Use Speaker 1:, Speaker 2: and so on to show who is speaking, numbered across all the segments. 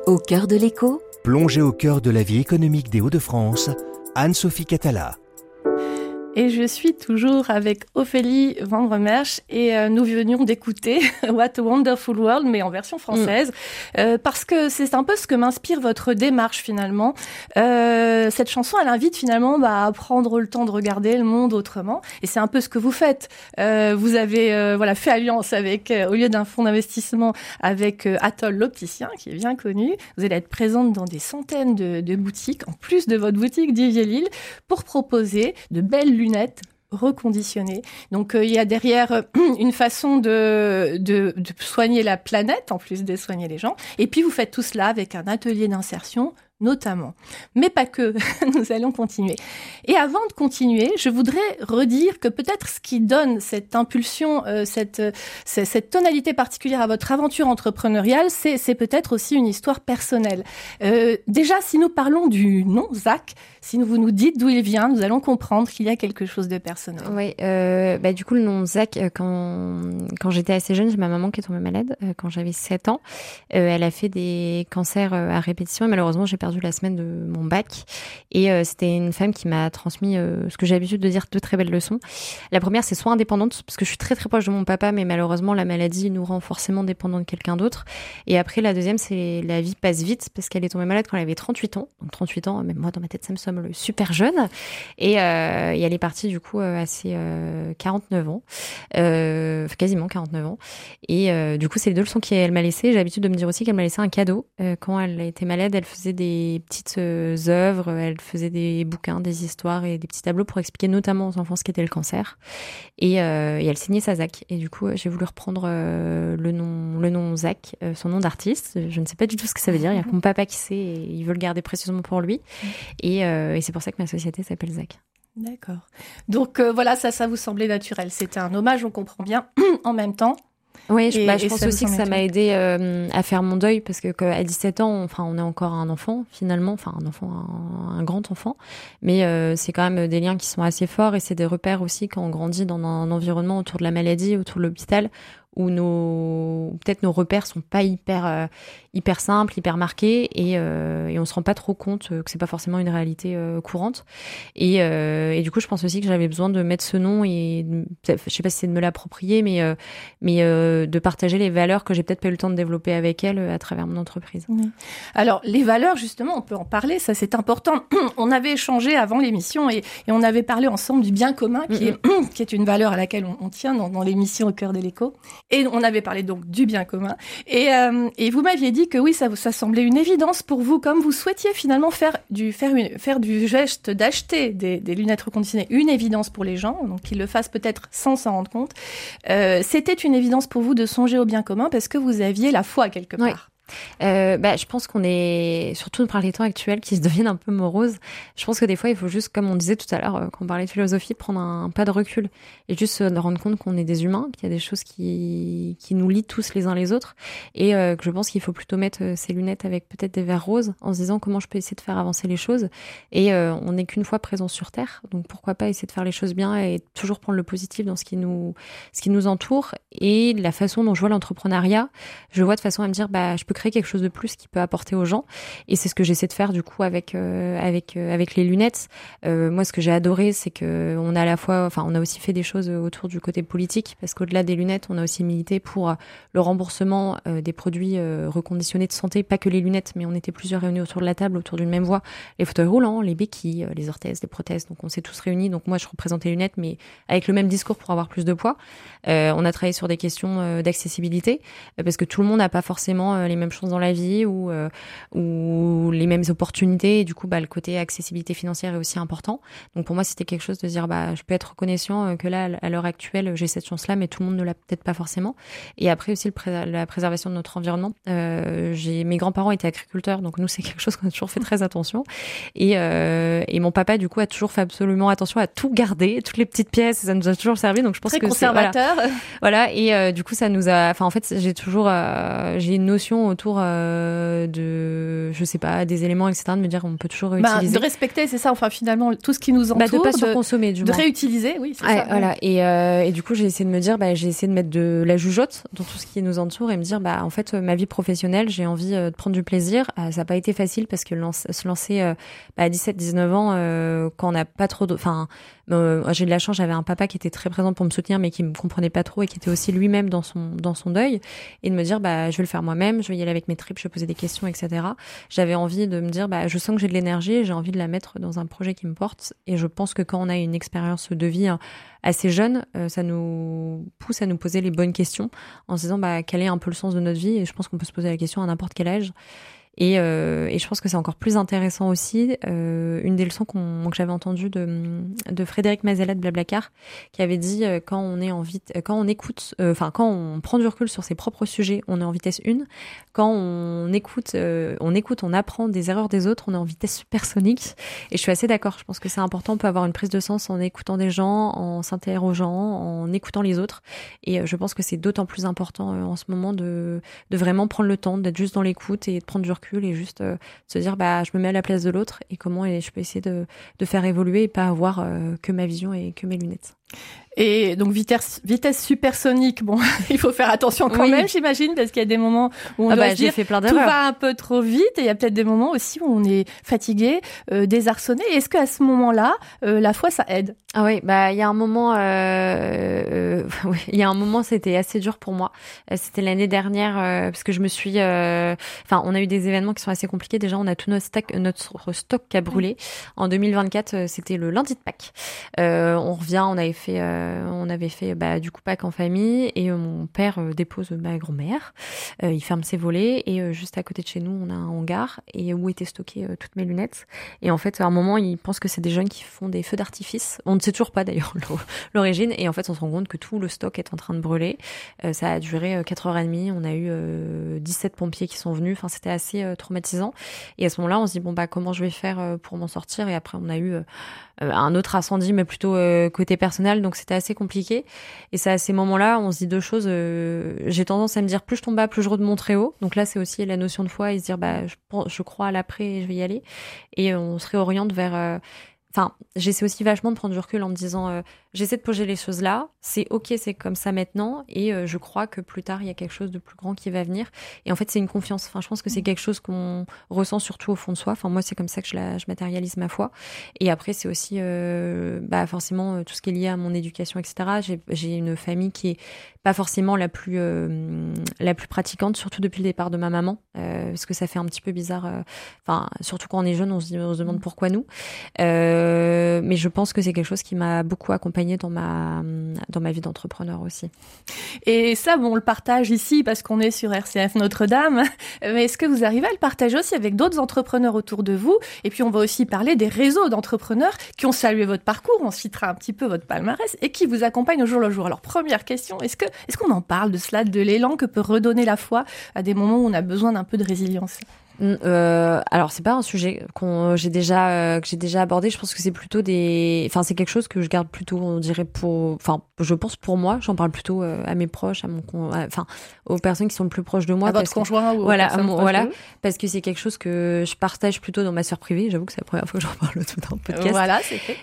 Speaker 1: Au cœur de l'écho,
Speaker 2: Plongée au cœur de la vie économique des Hauts-de-France, Anne-Sophie Catala.
Speaker 3: Et je suis toujours avec Ophélie Vandremersch et nous venions d'écouter What a Wonderful World, mais en version française, parce que c'est un peu ce que m'inspire votre démarche finalement. Cette chanson, elle invite finalement à prendre le temps de regarder le monde autrement, et c'est un peu ce que vous faites. Vous avez fait alliance avec, au lieu d'un fonds d'investissement, avec Atoll l'opticien, qui est bien connu. Vous allez être présente dans des centaines de boutiques, en plus de votre boutique d'Yvelines, pour proposer de belles lunettes reconditionnées. Donc il y a derrière une façon de soigner la planète, en plus de soigner les gens. Et puis vous faites tout cela avec un atelier d'insertion notamment. Mais pas que, nous allons continuer. Et avant de continuer, je voudrais redire que peut-être ce qui donne cette impulsion, cette tonalité particulière à votre aventure entrepreneuriale, c'est peut-être aussi une histoire personnelle. Déjà, si nous parlons du nom Zach, si vous nous dites d'où il vient, nous allons comprendre qu'il y a quelque chose de personnel.
Speaker 4: Oui, du coup, le nom Zach, quand j'étais assez jeune, j'ai ma maman qui est tombée malade quand j'avais 7 ans. Elle a fait des cancers à répétition et malheureusement, j'ai perdu la semaine de mon bac. Et c'était une femme qui m'a transmis ce que j'ai l'habitude de dire, 2 très belles leçons. La première, c'est sois indépendante, parce que je suis très très proche de mon papa, mais malheureusement, la maladie nous rend forcément dépendants de quelqu'un d'autre. Et après, la deuxième, c'est la vie passe vite, parce qu'elle est tombée malade quand elle avait 38 ans. Donc 38 ans, même moi, dans ma tête, ça me semble super jeune. Et elle est partie, du coup, à ses 49 ans. Quasiment 49 ans. Et du coup, c'est les 2 leçons qu'elle m'a laissées. J'ai l'habitude de me dire aussi qu'elle m'a laissé un cadeau. Quand elle était malade, elle faisait des petites œuvres, elle faisait des bouquins, des histoires et des petits tableaux pour expliquer notamment aux enfants ce qu'était le cancer. Et elle signait sa Zach. Et du coup, j'ai voulu reprendre le nom Zach, son nom d'artiste. Je ne sais pas du tout ce que ça veut dire. Il y a que mon papa qui sait et il veut le garder précieusement pour lui. Et c'est pour ça que ma société s'appelle Zach.
Speaker 3: D'accord. Donc ça vous semblait naturel. C'était un hommage, on comprend bien, en même temps.
Speaker 4: Oui, je pense aussi que ça m'a aidé à faire mon deuil parce que à 17 ans, on est encore un enfant finalement, un grand enfant, mais c'est quand même des liens qui sont assez forts et c'est des repères aussi quand on grandit dans un environnement autour de la maladie, autour de l'hôpital, où peut-être nos repères sont pas hyper simples, hyper marqués et on se rend pas trop compte que c'est pas forcément une réalité courante et du coup je pense aussi que j'avais besoin de mettre ce nom et je sais pas si c'est de me l'approprier mais de partager les valeurs que j'ai peut-être pas eu le temps de développer avec elle à travers mon entreprise.
Speaker 3: Oui. Alors les valeurs justement, on peut en parler, ça c'est important. On avait échangé avant l'émission et on avait parlé ensemble du bien commun qui est une valeur à laquelle on tient dans l'émission Au cœur de l'écho. Et on avait parlé donc du bien commun. Et vous m'aviez dit que oui, ça semblait une évidence pour vous, comme vous souhaitiez finalement faire du geste d'acheter des lunettes reconditionnées une évidence pour les gens, donc qu'ils le fassent peut-être sans s'en rendre compte. C'était une évidence pour vous de songer au bien commun parce que vous aviez la foi quelque part.
Speaker 4: Oui. Je pense qu'on est, surtout par les temps actuels qui se deviennent un peu moroses, je pense que des fois il faut juste, comme on disait tout à l'heure quand on parlait de philosophie, prendre un pas de recul et juste se rendre compte qu'on est des humains, qu'il y a des choses qui nous lient tous les uns les autres et que je pense qu'il faut plutôt mettre ses lunettes avec peut-être des verres roses en se disant comment je peux essayer de faire avancer les choses et on n'est qu'une fois présent sur Terre, donc pourquoi pas essayer de faire les choses bien et toujours prendre le positif dans ce qui nous entoure. Et la façon dont je vois l'entrepreneuriat, je vois de façon à me dire je peux créer quelque chose de plus qui peut apporter aux gens et c'est ce que j'essaie de faire du coup avec les lunettes. Moi ce que j'ai adoré c'est que on a aussi fait des choses autour du côté politique parce qu'au-delà des lunettes on a aussi milité pour le remboursement des produits reconditionnés de santé, pas que les lunettes mais on était plusieurs réunis autour de la table autour d'une même voie, les fauteuils roulants, les béquilles, les orthèses, les prothèses, donc on s'est tous réunis, donc moi je représentais les lunettes mais avec le même discours pour avoir plus de poids. On a travaillé sur des questions d'accessibilité parce que tout le monde n'a pas forcément les mêmes choses dans la vie ou les mêmes opportunités et du coup le côté accessibilité financière est aussi important. Donc pour moi c'était quelque chose de dire je peux être reconnaissant que là à l'heure actuelle j'ai cette chance là mais tout le monde ne l'a peut-être pas forcément. Et après aussi la préservation de notre environnement. Mes grands-parents étaient agriculteurs donc nous c'est quelque chose qu'on a toujours fait très attention et mon papa du coup a toujours fait absolument attention à tout garder, toutes les petites pièces, ça nous a toujours servi, donc je pense
Speaker 3: très
Speaker 4: que
Speaker 3: conservateur.
Speaker 4: Voilà et du coup ça nous a, en fait j'ai une notion autour je sais pas, des éléments, etc., de me dire on peut toujours réutiliser.
Speaker 3: De respecter, c'est ça, enfin finalement, tout ce qui nous entoure.
Speaker 4: De pas surconsommer, du moins.
Speaker 3: De réutiliser, oui, c'est ça.
Speaker 4: Voilà. Et du coup, j'ai essayé de me dire, j'ai essayé de mettre de la jugeote dans tout ce qui nous entoure et me dire, en fait, ma vie professionnelle, j'ai envie de prendre du plaisir. Ça n'a pas été facile parce que se lancer à 17-19 ans, quand on n'a pas trop j'ai de la chance, j'avais un papa qui était très présent pour me soutenir, mais qui me comprenait pas trop et qui était aussi lui-même dans son deuil. Et de me dire, je vais le faire moi-même, je vais y aller avec mes tripes, je vais poser des questions, etc. J'avais envie de me dire, je sens que j'ai de l'énergie, j'ai envie de la mettre dans un projet qui me porte. Et je pense que quand on a une expérience de vie assez jeune, ça nous pousse à nous poser les bonnes questions en se disant, quel est un peu le sens de notre vie? Et je pense qu'on peut se poser la question à n'importe quel âge. Et je pense que c'est encore plus intéressant aussi, une des leçons que j'avais entendues de Frédéric Mazella de Blablacar, qui avait dit quand on prend du recul sur ses propres sujets, on est en vitesse 1. Quand on écoute, on apprend des erreurs des autres, on est en vitesse supersonique. Et je suis assez d'accord. Je pense que c'est important. On peut avoir une prise de sens en écoutant des gens, en s'interrogeant, en écoutant les autres. Et je pense que c'est d'autant plus important en ce moment de vraiment prendre le temps, d'être juste dans l'écoute et de prendre du recul et juste se dire je me mets à la place de l'autre et comment je peux essayer de faire évoluer et pas avoir que ma vision et que mes lunettes.
Speaker 3: Et donc vitesse supersonique, il faut faire attention quand même, j'imagine, parce qu'il y a des moments où on doit se dire
Speaker 4: fait plein
Speaker 3: tout va un peu trop vite, et il y a peut-être des moments aussi où on est fatigué, désarçonné. Est-ce qu'à ce moment-là, la foi, ça aide?
Speaker 4: Ah oui, il y a un moment, c'était assez dur pour moi. C'était l'année dernière, parce que je me suis, on a eu des événements qui sont assez compliqués. Déjà, on a tout notre stock qui a brûlé. En 2024, c'était le lundi de Pâques. On revient, on avait fait du coup Pâques en famille, et mon père dépose ma grand-mère. Il ferme ses volets, et juste à côté de chez nous, on a un hangar et où étaient stockées toutes mes lunettes. Et en fait, à un moment, il pense que c'est des jeunes qui font des feux d'artifice. On ne sait toujours pas d'ailleurs l'origine, et en fait, on se rend compte que tout le stock est en train de brûler. Ça a duré 4h30. On a eu 17 pompiers qui sont venus. Enfin, c'était assez traumatisant. Et à ce moment-là, on se dit comment je vais faire pour m'en sortir. Et après, on a eu un autre incendie, mais plutôt côté personnel, donc c'était assez compliqué. Et c'est à ces moments-là, on se dit deux choses. J'ai tendance à me dire, plus je tombe bas, plus je remonte très haut. Donc là, c'est aussi la notion de foi et se dire, je crois à l'après et je vais y aller. Et on se réoriente vers... j'essaie aussi vachement de prendre du recul en me disant, j'essaie de poser les choses là, c'est ok, c'est comme ça maintenant, et je crois que plus tard, il y a quelque chose de plus grand qui va venir. Et en fait, c'est une confiance. Je pense que c'est quelque chose qu'on ressent surtout au fond de soi. Moi, c'est comme ça que je matérialise ma foi. Et après, c'est aussi forcément tout ce qui est lié à mon éducation, etc. J'ai une famille qui est pas forcément la plus pratiquante, surtout depuis le départ de ma maman, parce que ça fait un petit peu bizarre. Surtout quand on est jeune, on se demande pourquoi nous. Mais je pense que c'est quelque chose qui m'a beaucoup accompagnée dans ma vie d'entrepreneur aussi.
Speaker 3: Et ça, on le partage ici parce qu'on est sur RCF Notre-Dame. Mais est-ce que vous arrivez à le partager aussi avec d'autres entrepreneurs autour de vous? Et puis, on va aussi parler des réseaux d'entrepreneurs qui ont salué votre parcours. On citera un petit peu votre palmarès et qui vous accompagnent au jour le jour. Alors, première question, est-ce qu'on en parle de cela, de l'élan que peut redonner la foi à des moments où on a besoin d'un peu de résilience?
Speaker 4: Alors c'est pas un sujet que j'ai déjà abordé. Je pense que c'est plutôt c'est quelque chose que je garde plutôt, on dirait je pense pour moi, j'en parle plutôt à mes proches, aux personnes qui sont le plus proches de moi.
Speaker 3: À votre conjoint ou
Speaker 4: voilà, parce que c'est quelque chose que je partage plutôt dans ma sphère privée. J'avoue que c'est la première fois que j'en parle tout dans le podcast.
Speaker 3: Voilà, c'est fait.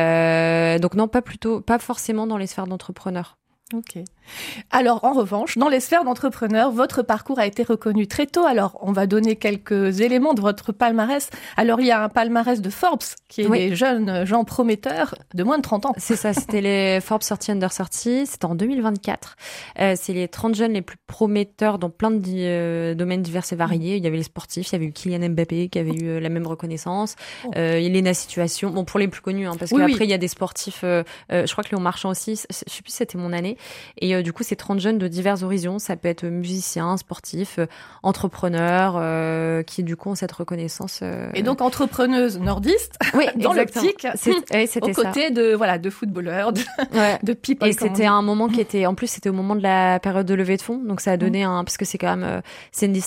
Speaker 4: Et donc non, pas forcément dans les sphères d'entrepreneurs.
Speaker 3: Ok. Alors, en revanche, dans les sphères d'entrepreneurs, votre parcours a été reconnu très tôt. Alors, on va donner quelques éléments de votre palmarès. Alors, il y a un palmarès de Forbes, qui est des jeunes gens prometteurs de moins de 30 ans.
Speaker 4: C'est ça, c'était les Forbes 30 Under 30. C'était en 2024. C'est les 30 jeunes les plus prometteurs dans plein de domaines divers et variés. Il y avait les sportifs, il y avait eu Kylian Mbappé qui avait eu la même reconnaissance. Elena Situation, pour les plus connus, parce qu'après, il y a des sportifs, je crois que Léon Marchand aussi, je sais plus si c'était mon année. Et du coup, c'est 30 jeunes de divers horizons. Ça peut être musiciens, sportifs, entrepreneurs, qui du coup ont cette reconnaissance.
Speaker 3: Et donc entrepreneuse nordiste, dans l'optique, aux côtés de footballeurs, de people.
Speaker 4: Et c'était un moment qui était, en plus, c'était au moment de la période de levée de fonds. Donc ça a donné parce que c'est quand même, c'est une